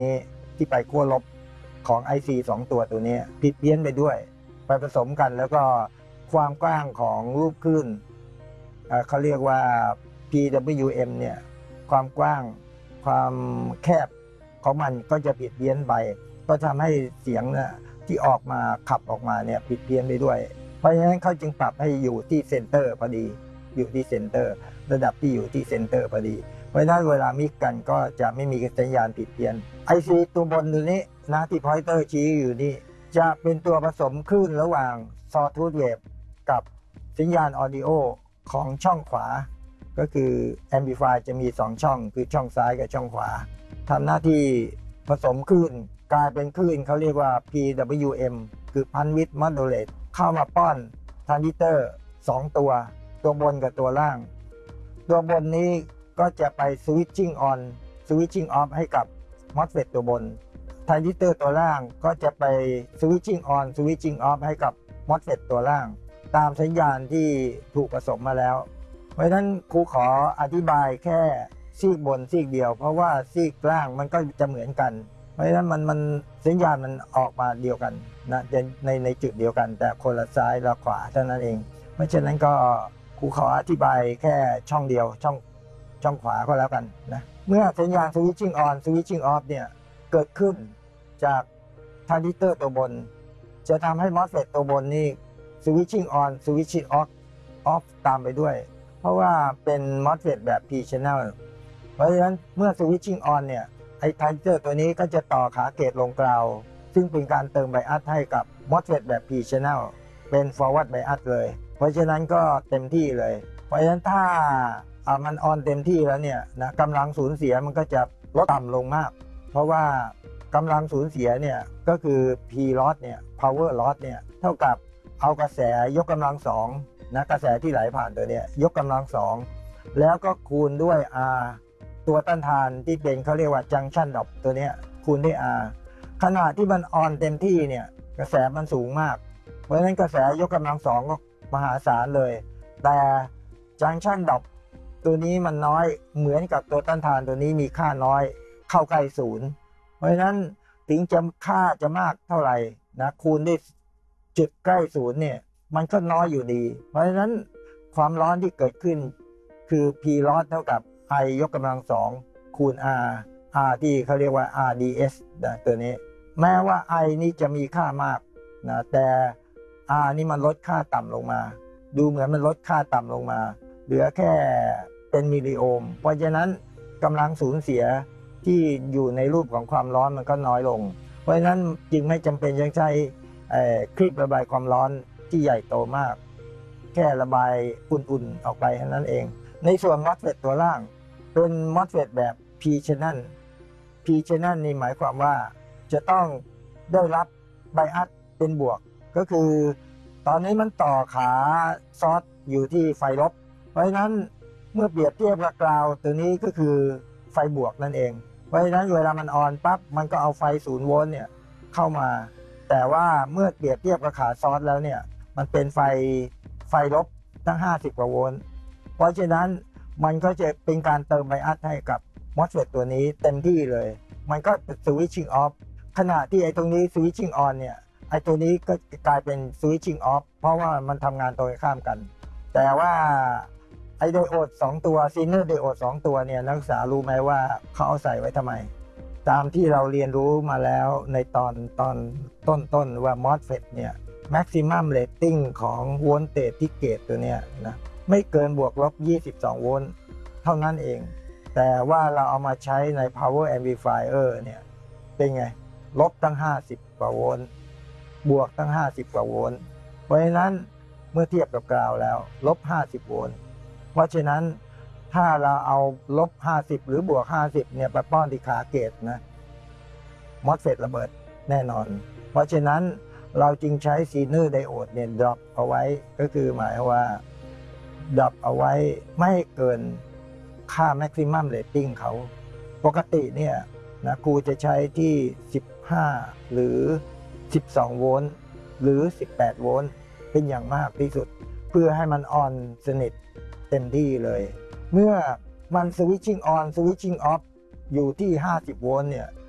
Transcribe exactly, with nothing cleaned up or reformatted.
นี้ที่ไปขั้วลบของ ไอ ซี สองตัวตัวนี้ผิดเพี้ยนไปด้วยไปผสมกันแล้วก็ความกว้างของรูปคลื่นเขาเรียกว่า พี ดับเบิลยู เอ็ม เนี่ยความกว้างความแคบของมันก็จะผิดเพี้ยนไปก็ทำให้เสียงนะที่ออกมาขับออกมาเนี่ยผิดเพี้ยนไปด้วยเพราะฉะนั้นเขาจึงปรับให้อยู่ที่เซนเตอร์พอดีอยู่ที่เซนเตอร์ระดับที่อยู่ที่เซนเตอร์พอดีเพราะฉะนั้นเวลามิกกันก็จะไม่มีสัญญาณผิดเพี้ยน ไอ ซี ตัวบนตัวนี้นะที่พอยเตอร์ชี้อยู่นี่จะเป็นตัวผสมคลื่นระหว่าง Sawtooth Wave กับสัญญาณออดิโอของช่องขวาก็คือ Amplify จะมีสองช่องคือช่องซ้ายกับช่องขวาทำหน้าที่ผสมคลื่นกลายเป็นคลื่นเขาเรียกว่า พี ดับเบิลยู เอ็ม คือ Pulse Width Modulate เข้ามาป้อนทรานซิสเตอร์สองตัวตัวบนกับตัวล่างตัวบนนี้ก็จะไป switching on switching off ให้กับ มอสเฟต ตัวบนทรานซิสเตอร์ตัวล่างก็จะไป switching on switching off ให้กับ มอสเฟต ตัวล่างตามสัญญาณที่ถูกผสมมาแล้วเพราะฉะนั้นครูขออธิบายแค่ซีกบนซีกเดียวเพราะว่าซีกล่างมันก็จะเหมือนกันเพราะฉะนั้นมันมันสัญญาณมันออกมาเดียวกันนะในในจุดเดียวกันแต่คนละซ้ายละขวาเท่านั้นเองเพราะฉะนั้นก็ครูขออธิบายแค่ช่องเดียวช่องช่องขวาก็แล้วกันนะเมื่อสัญญาณ switching on switching off เนี่ยเกิดขึ้นจากทรานซิสเตอร์ตัวบนจะทำให้ มอสเฟต ตัวบนนี่ switching on switching off off ตามไปด้วยเพราะว่าเป็น มอสเฟต แบบ P channel เพราะฉะนั้นเมื่อ switching on เนี่ยไอ้ทรานซิสเตอร์ตัวนี้ก็จะต่อขาเกตลงกราวซึ่งเป็นการเติมไบอัสให้กับ มอสเฟต แบบ P channel เป็น forward bias เลยเพราะฉะนั้นก็เต็มที่เลยเพราะฉะนั้นถ้ามันออนเต็มที่แล้วเนี่ยนะกำลังสูญเสียมันก็จะลดต่ำลงมากเพราะว่ากำลังสูญเสียเนี่ยก็คือ P loss เนี่ย power loss เนี่ยเท่ากับเอากระแสยกกำลังสองนะกระแสที่ไหลผ่านตัวเนี่ยยกกำลังสองแล้วก็คูณด้วย R ตัวต้านทานที่เป็นเขาเรียกว่า junction drop ตัวเนี้ยคูณด้วย R ขณะที่มันออนเต็มที่เนี่ยกระแสมันสูงมากเพราะฉะนั้นกระแสยกกำลังสองก็มหาศาลเลยแต่ junction drop ตัวนี้มันน้อยเหมือนกับตัวต้านทานตัวนี้มีค่าน้อยเข้าใกล้ศูนย์เพราะฉะนั้นถึงจะค่าจะมากเท่าไหร่นะคูณด้วยจุดใกล้ศูนย์เนี่ยมันก็น้อยอยู่ดีเพราะฉะนั้นความร้อนที่เกิดขึ้นคือ P loss เท่ากับ I ยกกำลังสองคูณ R R ที่เขาเรียกว่า อาร์ ดี เอส นะตัวนี้แม้ว่า I นี่จะมีค่ามากนะแต่ R นี่มันลดค่าต่ำลงมาดูเหมือนมันลดค่าต่ำลงมาเหลือแค่เป็นมิลลิโอห์มเพราะฉะนั้นกำลังสูญเสียที่อยู่ในรูปของความร้อนมันก็น้อยลงเพราะฉะนั้นจึงไม่จำเป็นต้องใช้คลิประบายความร้อนที่ใหญ่โตมากแค่ระบายอุ่นๆออกไปเท่านั้นเองในส่วน มอสเฟต ตัวล่างเป็น มอสเฟต แบบ P channel P channel นี่หมายความว่าจะต้องได้รับไบอัสเป็นบวกก็คือตอนนี้มันต่อขาซอสอยู่ที่ไฟลบเพราะฉะนั้นเมื่อเปรียบเทียบกับกราวตัวนี้ก็คือไฟบวกนั่นเองเพราะฉะนั้นเวลามันออนปั๊บมันก็เอาไฟศูนย์โวลต์เนี่ยเข้ามาแต่ว่าเมื่อเปรียบเทียบกับขาซอสแล้วเนี่ยมันเป็นไฟไฟลบตั้งห้าสิบกว่าโวลต์เพราะฉะนั้นมันก็จะเป็นการเติมไบอัสให้กับ มอสเฟต ตัวนี้เต็มที่เลยมันก็ switching off ขณะที่ไอ้ตรงนี้ switching on เนี่ยไอ้ตัวนี้ก็กลายเป็น switching off เพราะว่ามันทำงานตรงข้ามกันแต่ว่าไอ้ไดโอดสองตัวซีเนอร์ไดโอดสองตัวเนี่ยนักศึกษารู้ไหมว่าเขาเอาใส่ไว้ทำไมตามที่เราเรียนรู้มาแล้วในตอนตอนต้นๆว่า มอสเฟต เนี่ย maximum rating ของโวลเตจที่เกตตัวเนี้ยนะไม่เกินบวกลบยี่สิบสองโวลต์เท่านั้นเองแต่ว่าเราเอามาใช้ใน power amplifier เนี่ยเป็นไงลบตั้งห้าสิบกว่าโวลต์บวกตั้งห้าสิบกว่าโวลต์เพราะฉะนั้นเมื่อเทียบกับกราวแล้วลบห้าสิบโวลต์เพราะฉะนั้นถ้าเราเอาลบห้าสิบหรือบวกห้าสิบเนี่ยไปป้อนที่ขาเกตนะ มอสเฟต ระเบิดแน่นอนเพราะฉะนั้นเราจึงใช้ซีเนอร์ไดโอดเนี่ยดรอปเอาไว้ก็คือหมายว่าดรอปเอาไว้ไม่ให้เกินค่า maximum rating เขาปกติเนี่ยนะครูจะใช้ที่สิบห้าหรือสิบสองโวลต์หรือสิบแปดโวลต์เป็นอย่างมากที่สุดเพื่อให้มันออนสนิทเต็มที่เลยเมื่อมัน switching on switching off อยู่ที่ห้าสิบโวลต์เนี่ย